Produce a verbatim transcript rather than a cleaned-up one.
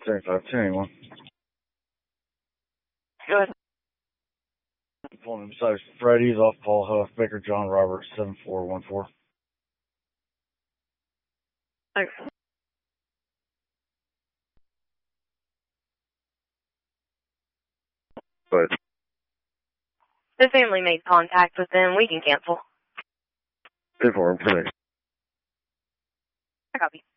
seventy-five ten anyone. Good. Pulling besides Freddy's off Paul Huff, Baker John Roberts, seven four one four. Thanks. But The family made contact with them. We can cancel. ten four, I'm finished. I copy.